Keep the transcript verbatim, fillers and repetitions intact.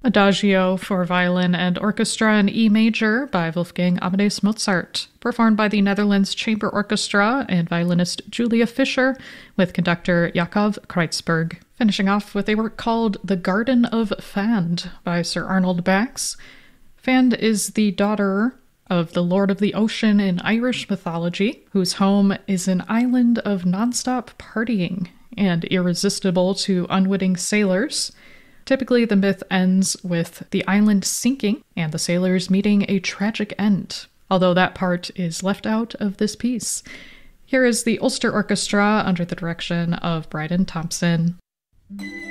Adagio for violin and orchestra in E major by Wolfgang Amadeus Mozart, performed by the Netherlands Chamber Orchestra and violinist Julia Fischer with conductor Jakob Kreutzberg. Finishing off with a work called The Garden of Fand by Sir Arnold Bax. Fand is the daughter of the Lord of the Ocean in Irish mythology, whose home is an island of nonstop partying and irresistible to unwitting sailors. Typically, the myth ends with the island sinking and the sailors meeting a tragic end, although that part is left out of this piece. Here is the Ulster Orchestra under the direction of Bryden Thompson.